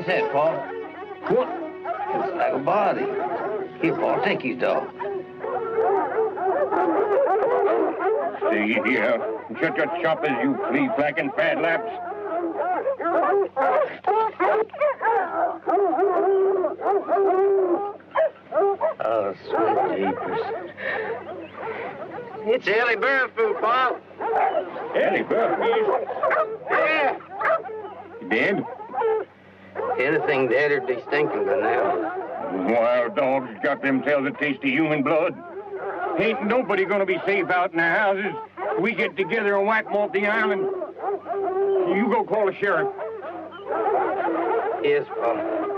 What's that, Paul? What? It's like a body. Here, Paul, take his dog. Stay here. Shut your choppers, you flea-flacking fat laps. Oh, sweet jeepers. It's Ellie Burfoot, Paul. Ellie Burfoot? Yeah. Dead? Anything dead would be stinking by now. Wild dogs got themselves a taste of human blood. Ain't nobody gonna be safe out in their houses. We get together and wipe them off the island. You go call the sheriff. Yes, Paul.